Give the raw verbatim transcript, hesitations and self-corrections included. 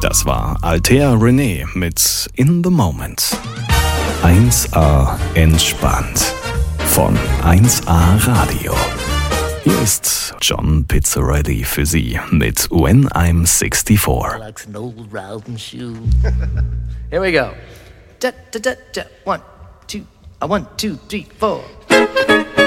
Das war Althea René mit In the Moment. eins A entspannt von eins A Radio. Hier ist John Pizzarelli für Sie mit When I'm sixty-four. Like an old riding shoe. Here we go. Da, da, da, da. One, two, uh, one, two, three, four.